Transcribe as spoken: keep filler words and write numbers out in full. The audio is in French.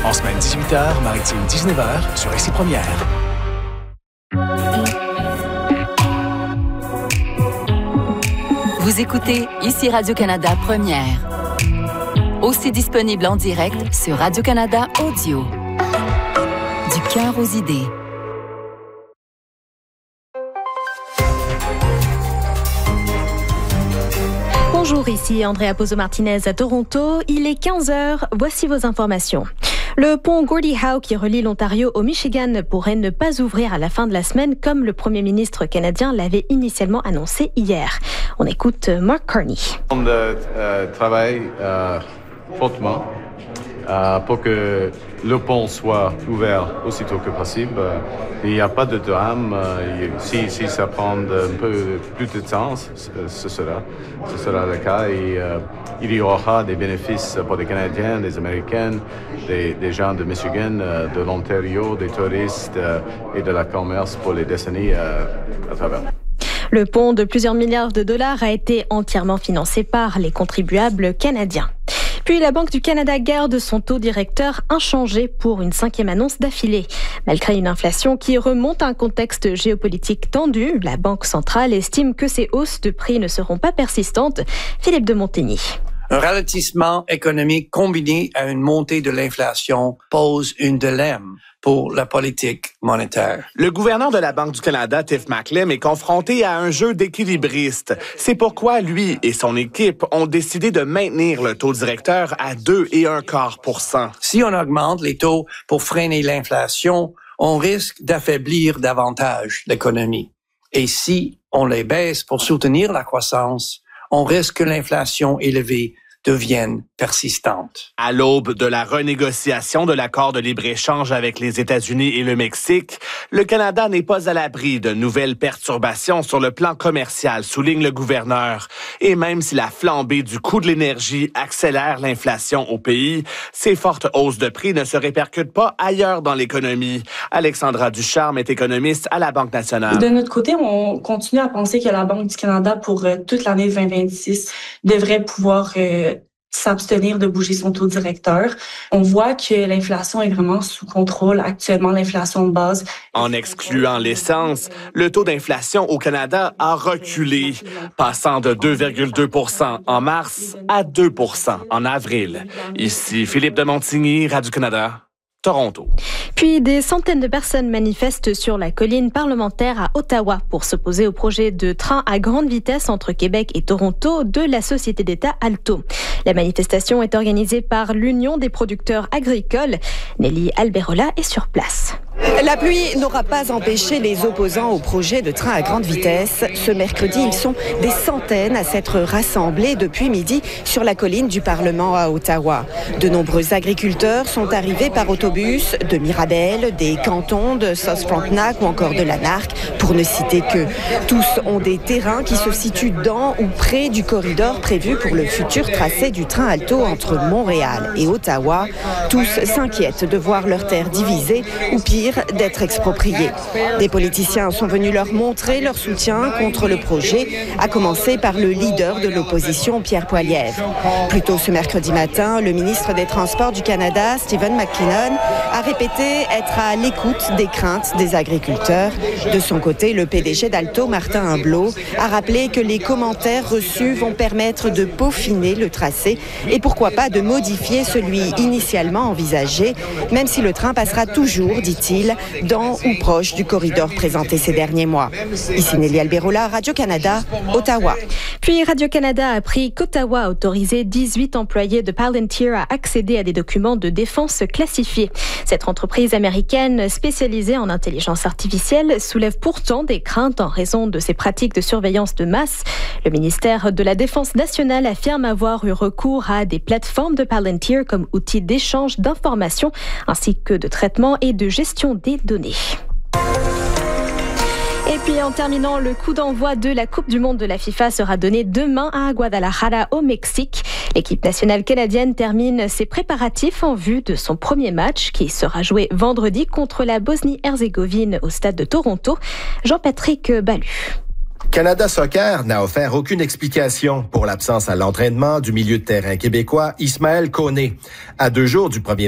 En semaine dix-huit heures, maritime dix-neuf heures sur Ici Première. Vous écoutez Ici Radio-Canada Première. Aussi disponible en direct sur Radio-Canada Audio. Du cœur aux idées. Bonjour, ici Andrea Pozo-Martinez à Toronto. Il est quinze heures, voici vos informations. Le pont Gordie Howe qui relie l'Ontario au Michigan pourrait ne pas ouvrir à la fin de la semaine comme le premier ministre canadien l'avait initialement annoncé hier. On écoute Mark Carney. On euh, travaille euh, fortement euh, pour que le pont soit ouvert aussitôt que possible. Il n'y a pas de drame. Si, si ça prend un peu plus de temps, ce sera, ce sera le cas. Et euh, il y aura des bénéfices pour les Canadiens, des Américains, des, des gens de Michigan, de l'Ontario, des touristes euh, et de la commerce pour les décennies euh, à travers. Le pont de plusieurs milliards de dollars a été entièrement financé par les contribuables canadiens. Puis la Banque du Canada garde son taux directeur inchangé pour une cinquième annonce d'affilée. Malgré une inflation qui remonte à un contexte géopolitique tendu, la Banque centrale estime que ces hausses de prix ne seront pas persistantes. Philippe de Montigny. Un ralentissement économique combiné à une montée de l'inflation pose un dilemme pour la politique monétaire. Le gouverneur de la Banque du Canada, Tiff Macklem, est confronté à un jeu d'équilibristes. C'est pourquoi lui et son équipe ont décidé de maintenir le taux directeur à deux virgule un quart pour cent. Si on augmente les taux pour freiner l'inflation, on risque d'affaiblir davantage l'économie. Et si on les baisse pour soutenir la croissance, on risque que l'inflation élevée devienne persistante. À l'aube de la renégociation de l'accord de libre-échange avec les États-Unis et le Mexique, le Canada n'est pas à l'abri de nouvelles perturbations sur le plan commercial, souligne le gouverneur. Et même si la flambée du coût de l'énergie accélère l'inflation au pays, ces fortes hausses de prix ne se répercutent pas ailleurs dans l'économie. Alexandra Ducharme est économiste à la Banque nationale. De notre côté, on continue à penser que la Banque du Canada, pour euh, toute l'année vingt vingt-six, devrait pouvoir euh, s'abstenir de bouger son taux directeur. On voit que l'inflation est vraiment sous contrôle. Actuellement, l'inflation de base... En excluant l'essence, le taux d'inflation au Canada a reculé, passant de deux virgule deux pour cent en mars à deux pour cent en avril. Ici Philippe de Montigny, Radio-Canada. Toronto. Puis des centaines de personnes manifestent sur la colline parlementaire à Ottawa pour s'opposer au projet de train à grande vitesse entre Québec et Toronto de la société d'État Alto. La manifestation est organisée par l'Union des producteurs agricoles. Nelly Alberola est sur place. La pluie n'aura pas empêché les opposants au projet de train à grande vitesse. Ce mercredi, ils sont des centaines à s'être rassemblés depuis midi sur la colline du Parlement à Ottawa. De nombreux agriculteurs sont arrivés par autobus de Mirabel, des cantons de South Frontenac ou encore de Lanark, pour ne citer que. Tous ont des terrains qui se situent dans ou près du corridor prévu pour le futur tracé du train Alto entre Montréal et Ottawa. Tous s'inquiètent de voir leurs terres divisées ou pire, d'être expropriés. Des politiciens sont venus leur montrer leur soutien contre le projet, à commencer par le leader de l'opposition, Pierre Poilievre. Plus tôt ce mercredi matin, le ministre des Transports du Canada, Stephen McKinnon, a répété être à l'écoute des craintes des agriculteurs. De son côté, le P D G d'Alto, Martin Humblot, a rappelé que les commentaires reçus vont permettre de peaufiner le tracé et pourquoi pas de modifier celui initialement envisagé, même si le train passera toujours, dit-il, dans ou proche du corridor présenté ces derniers mois. Ici Nelly Alberola, Radio-Canada, Ottawa. Puis Radio-Canada a appris qu'Ottawa a autorisé dix-huit employés de Palantir à accéder à des documents de défense classifiés. Cette entreprise américaine spécialisée en intelligence artificielle soulève pourtant des craintes en raison de ses pratiques de surveillance de masse. Le ministère de la Défense nationale affirme avoir eu recours à des plateformes de Palantir comme outil d'échange d'informations ainsi que de traitement et de gestion des données. Et puis en terminant, le coup d'envoi de la Coupe du Monde de la FIFA sera donné demain à Guadalajara au Mexique. L'équipe nationale canadienne termine ses préparatifs en vue de son premier match qui sera joué vendredi contre la Bosnie-Herzégovine au stade de Toronto. Jean-Patrick Ballu. Canada Soccer n'a offert aucune explication pour l'absence à l'entraînement du milieu de terrain québécois Ismaël Koné. À deux jours du premier